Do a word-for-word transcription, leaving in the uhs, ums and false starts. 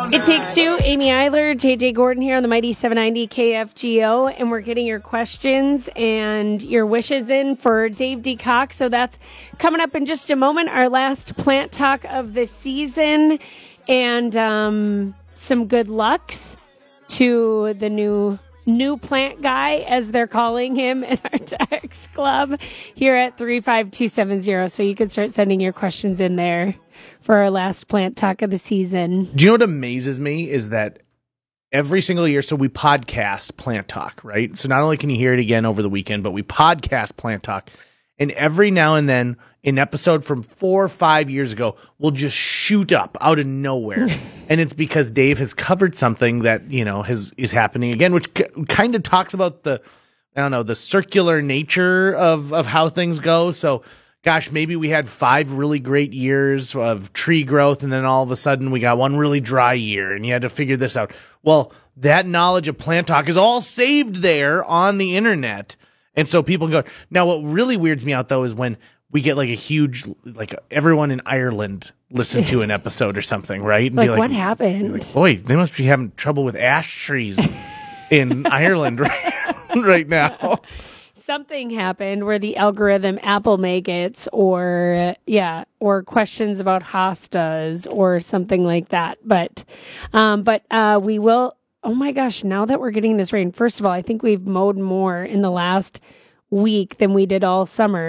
It Takes Two, Amy Eiler, J J Gordon here on the Mighty seven ninety K F G O, and we're getting your questions and your wishes in for Dave D. Cox. So that's coming up in just a moment, our last plant talk of the season, and um, some good lucks to the new new plant guy, as they're calling him in our text club here at three five two seven zero. So you can start sending your questions in there for our last plant talk of the season. Do you know what amazes me is that every single year, so we podcast Plant Talk, right? So not only can you hear it again over the weekend, but we podcast Plant Talk. And every now and then, an episode from four or five years ago will just shoot up out of nowhere. And it's because Dave has covered something that, you know, has, is happening again, which c- kind of talks about the, I don't know, the circular nature of, of how things go. So, gosh, maybe we had five really great years of tree growth, and then all of a sudden we got one really dry year, and you had to figure this out. Well, that knowledge of Plant Talk is all saved there on the internet. And so people go. Now, what really weirds me out, though, is when we get like a huge, like everyone in Ireland listen to an episode or something, right? And like, be like, what happened? Like, boy, they must be having trouble with ash trees in Ireland right, right now. Something happened where the algorithm Apple maggots, or yeah, or questions about hostas or something like that. But, um, but uh, we will. Oh my gosh! Now that we're getting this rain, first of all, I think we've mowed more in the last week than we did all summer.